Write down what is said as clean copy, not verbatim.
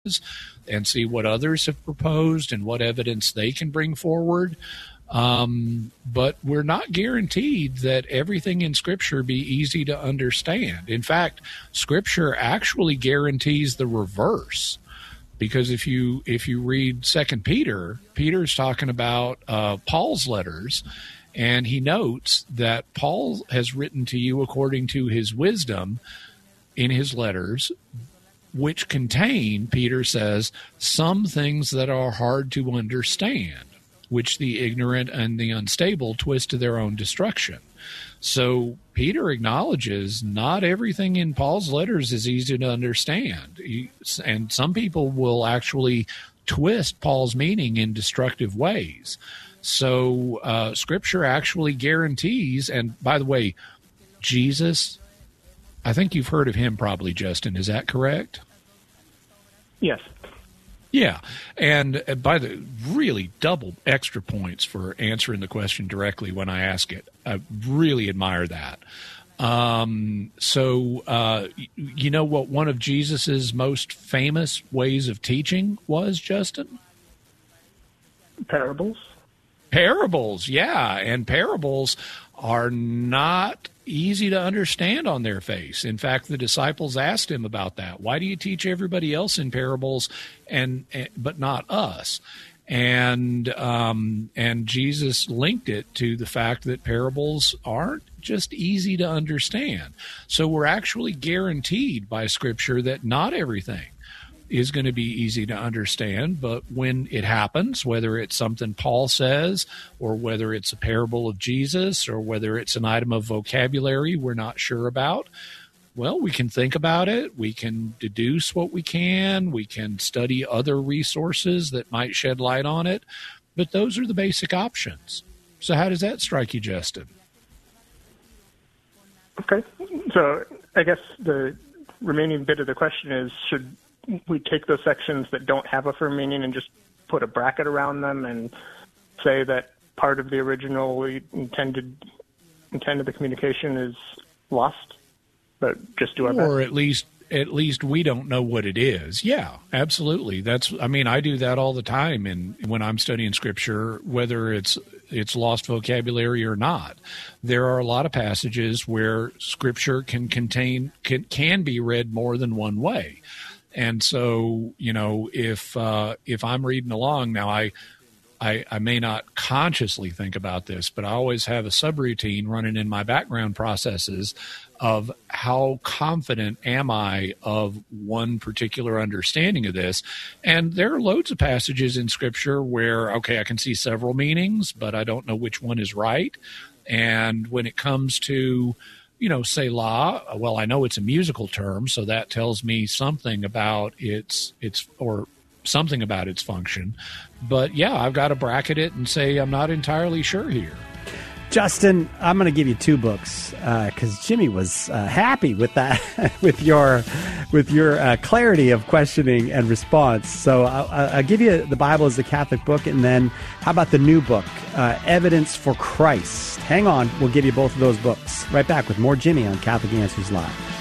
and see what others have proposed and what evidence they can bring forward. But we're not guaranteed that everything in Scripture be easy to understand. In fact, Scripture actually guarantees the reverse. Because if you read 2 Peter, Peter's talking about Paul's letters, and he notes that Paul has written to you according to his wisdom in his letters, which contain, Peter says, some things that are hard to understand, which the ignorant and the unstable twist to their own destruction. So Peter acknowledges not everything in Paul's letters is easy to understand. And some people will actually twist Paul's meaning in destructive ways. So Scripture actually guarantees, and by the way, Jesus, I think you've heard of him probably, Justin. Is that correct? Yes. Yeah, and by the really double extra points for answering the question directly when I ask it. I really admire that. So you know what one of Jesus's most famous ways of teaching was, Justin? Parables. Parables, yeah, and parables are not easy to understand on their face. In fact, the disciples asked him about that. Why do you teach everybody else in parables but not us? And Jesus linked it to the fact that parables aren't just easy to understand. So we're actually guaranteed by Scripture that not everything is going to be easy to understand, but when it happens, whether it's something Paul says or whether it's a parable of Jesus or whether it's an item of vocabulary we're not sure about, well, we can think about it, we can deduce what we can study other resources that might shed light on it, but those are the basic options. So how does that strike you, Justin? Okay, so I guess the remaining bit of the question is, should we take those sections that don't have a firm meaning and just put a bracket around them and say that part of the original intent of the communication is lost, but just do our best? Or at least we don't know what it is. Yeah, absolutely. I do that all the time when I'm studying Scripture, whether it's lost vocabulary or not. There are a lot of passages where Scripture can be read more than one way. And so, if I'm reading along now, I may not consciously think about this, but I always have a subroutine running in my background processes of how confident am I of one particular understanding of this. And there are loads of passages in Scripture where, okay, I can see several meanings, but I don't know which one is right. And when it comes to Selah, well, I know it's a musical term, so that tells me something about its function. But yeah, I've got to bracket it and say I'm not entirely sure here. Justin, I'm going to give you 2 books because Jimmy was happy with that, with your clarity of questioning and response. So I'll give you The Bible as a Catholic Book, and then how about the new book, Evidence for Christ? Hang on, we'll give you both of those books. Right back with more Jimmy on Catholic Answers Live.